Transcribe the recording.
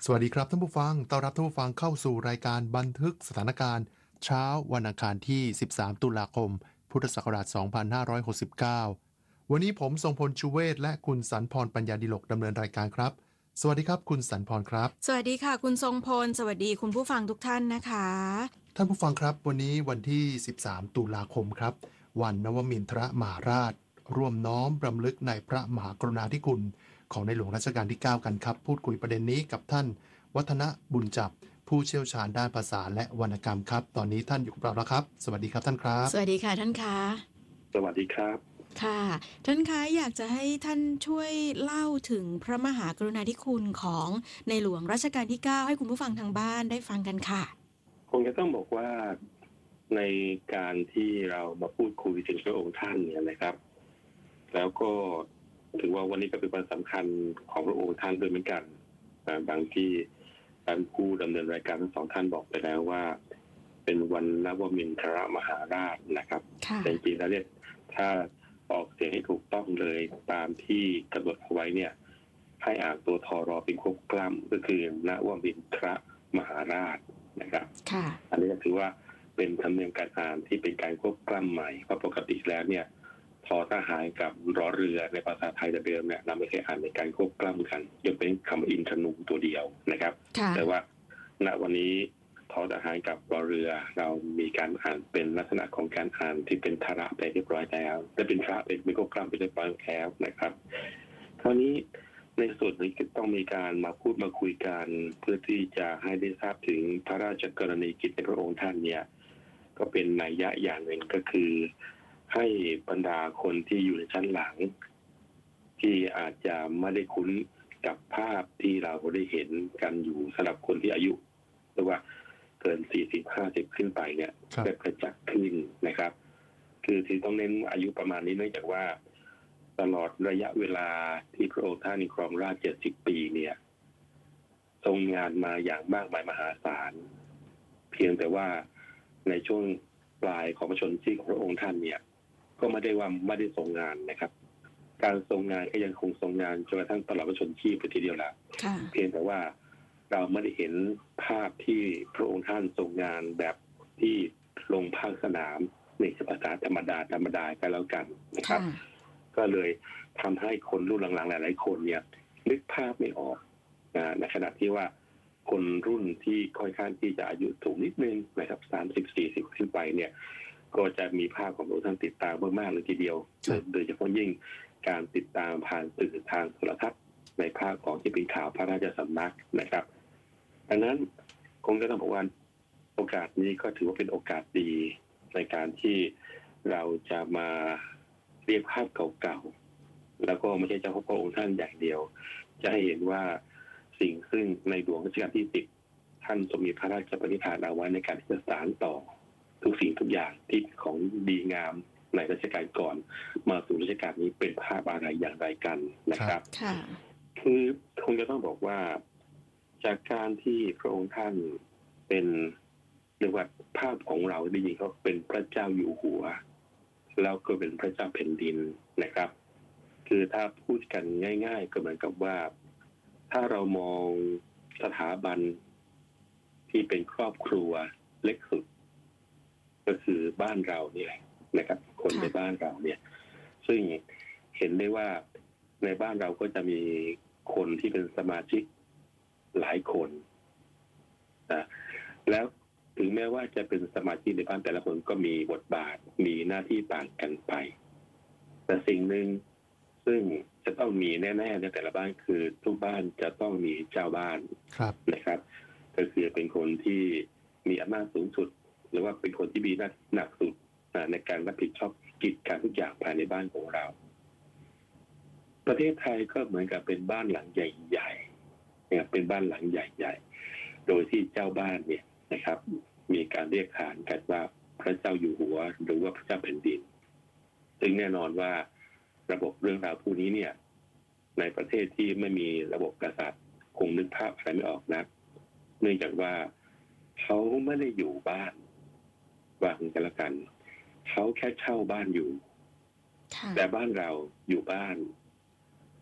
สวัสดีครับท่านผู้ฟังต้อนรับท่านผู้ฟังเข้าสู่รายการบันทึกสถานการณ์เช้าวันอังคารที่ 13 ตุลาคม พุทธศักราช 2569 วันนี้ผมทรงพลชูเวศและคุณสรรพรปัญญาดิลกดำเนินรายการครับ สวัสดีครับคุณสรรพรครับสวัสดีค่ะคุณทรงพลสวัสดีคุณผู้ฟังทุกท่านนะคะท่านผู้ฟังครับวันนี้วันที่ 13 ตุลาคมครับวันนวมินทรมหาราชร่วมน้อมรำลึกในพระมหากรุณาธิคุณของในหลวงรัชกาลที่ 9 กันครับพูดคุยประเด็นนี้กับท่านวัฒนบุญจับผู้เชี่ยวชาญด้านภาษาและวรรณกรรมครับตอนนี้ท่านอยู่กับเราแล้วครับสวัสดีครับท่านครับสวัสดีค่ะท่านคะสวัสดีครับค่ะท่านคะอยากจะให้ท่านช่วยเล่าถึงพระมหากรุณาธิคุณของในหลวงรัชกาลที่ 9ให้คุณผู้ฟังทางบ้านได้ฟังกันค่ะคงจะต้องบอกว่าในการที่เรามาพูดคุยถึงพระองค์ท่านเนี่ยนะครับแล้วก็ถือว่าวันนี้ก็เป็นวันสำคัญของพระองค์ท่านด้วยเหมือนกันบางที่ท่านผู้ดำเนินรายการทั้งสองท่านบอกไปแล้วว่าเป็นวันนวมินทรมหาราชนะครับแต่จริงๆแล้วเนี่ยถ้าออกเสียงให้ถูกต้องเลยตามที่กำหนดเอาไว้เนี่ยให้อ่านตัวทอรอเป็นควบกล้ำก็คือนวมินทรมหาราชนะครับอันนี้ก็ถือว่าเป็นธรรมเนียมการอ่านที่เป็นการควบกล้ำใหม่เพราะปกติแล้วเนี่ยทอทหารกับรอเรือในภาษาไทยแต่เดิมเนี่ยเราไม่เคยอ่านในการควบกล้ำกันยกเป็นคำอินทนูตัวเดียวนะครับแต่ว่าณวันนี้ทอทหารกับรอเรือเรามีการอ่านเป็นลักษณะของการอ่านที่เป็นทาระไปเรียบร้อยแล้วและเป็นพระเป็นควบกล้ำไปเรียบร้อยแล้วนะครับคราวนี้ในส่วนนี้ต้องมีการมาพูดมาคุยกันเพื่อที่จะให้ได้ทราบถึงพระราชกรณียกิจในพระองค์ท่านเนี่ยก็เป็นนัยยะอย่างหนึ่งก็คือให้บรรดาคนที่อยู่ในชั้นหลังที่อาจจะไม่ได้คุ้นกับภาพที่เราได้เห็นกันอยู่สำหรับคนที่อายุหรือว่าเกิน40-50ขึ้นไปเนี่ยได้ประจักษ์ขึ้นนะครับคือที่ต้องเน้นอายุประมาณนี้เนื่องจากว่าตลอดระยะเวลาที่พระองค์ท่านครองราชย์70 ปีเนี่ยทรงงานมาอย่างมากมายมหาศาลเพียงแต่ว่าในช่วงปลายของพระชนม์ชีพของพระองค์ท่านเนี่ยก็ไม่ได้ทรงงานนะครับการทรงงานก็ยังคงทรงงานจนกระทั่งตลอดพระชนม์ชีพไปทีเดียวละเพียงแต่ว่าเราไม่ได้เห็นภาพที่พระองค์ท่านทรงงานแบบที่ลงภาคสนามในภาษาธรรมดากันแล้วกันนะครับก็เลยทำให้คนรุ่นหลังๆหลายๆคนเนี่ยนึกภาพไม่ออกในขณะที่ว่าคนรุ่นที่ค่อนข้างที่จะอายุสูงนิดนึงนะครับ30-40ขึ้นไปเนี่ยก็จะมีภาพของพระองค์ท่านติดตามมากๆเลยทีเดียวโดยเฉพาะยิ่งการติดตามผ่านสื่อทางโทรทัศน์ในภาคของที่เป็นข่าวพระราชสำนักนะครับดังนั้นคงจะต้องบอกว่าโอกาสนี้ก็ถือว่าเป็นโอกาสดีในการที่เราจะมาเรียกภาพเก่าๆแล้วก็ไม่ใช่เฉพาะพระองค์ท่านอย่างเดียวจะให้เห็นว่าสิ่งซึ่งในหลวงรัชกาลที่10ท่านทรงมีพระราชปณิธานเอาไว้ในการที่จะสานต่อทุกสิ่งทุกอย่างที่ของดีงามในรัชกาลก่อนมาสู่รัชกาลนี้เป็นภาพอะไรอย่างไรกันนะครับคือคงจะต้องบอกว่าจากการที่พระองค์ท่านเป็นเรียกว่าภาพของเราได้ยินเขาเป็นพระเจ้าอยู่หัวแล้วก็เป็นพระเจ้าแผ่นดินนะครับคือถ้าพูดกันง่ายๆก็เหมือนกับว่าถ้าเรามองสถาบันที่เป็นครอบครัวเล็กสุดก็คือบ้านเรานี่แหละนะครับคนในบ้านเราเนี่ยซึ่งเห็นได้ว่าในบ้านเราก็จะมีคนที่เป็นสมาชิกหลายคนนะแล้วถึงแม้ว่าจะเป็นสมาชิกในบ้านแต่ละคนก็มีบทบาทมีหน้าที่ต่างกันไปแต่สิ่งหนึ่งซึ่งจะต้องมีแน่ๆในแต่ละบ้านคือทุกบ้านจะต้องมีเจ้าบ้านนะครับก็คือเป็นคนที่มีอำนาจสูงสุดหรือว่าเป็นคนที่มีหน้าที่หนักสุดในการรับผิดชอบกิจการทุกอย่างภายในบ้านของเราประเทศไทยก็เหมือนกับเป็นบ้านหลังใหญ่ๆเนี่ยเป็นบ้านหลังใหญ่ๆโดยที่เจ้าบ้านเนี่ยนะครับมีการเรียกขานกันว่าพระเจ้าอยู่หัวหรือว่าพระเจ้าแผ่นดินซึ่งแน่นอนว่าระบบเรื่องราวพวกนี้เนี่ยในประเทศที่ไม่มีระบบกษัตริย์คงนึกภาพอะไรไม่ออกนักเนื่องจากว่าเขาไม่ได้อยู่บ้านวางกันละกันเขาแค่เช่าบ้านอยู่แต่บ้านเราอยู่บ้าน